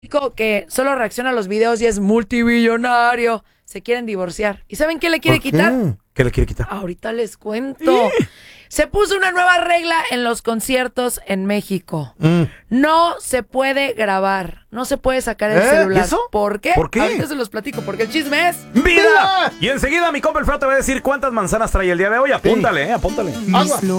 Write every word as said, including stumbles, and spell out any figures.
Que solo reacciona a los videos y es multimillonario. Se quieren divorciar. ¿Y saben qué le quiere ¿Por qué? quitar? ¿Qué le quiere quitar? Ahorita les cuento. Se puso una nueva regla en los conciertos en México. Mm. No se puede grabar. No se puede sacar el ¿Eh? celular. ¿Y eso? ¿Por qué? ¿Por qué? Ahorita se los platico, porque el chisme es... ¡Vida! Y enseguida mi compa el Feo te va a decir cuántas manzanas trae el día de hoy. Apúntale, eh, apúntale. Agua.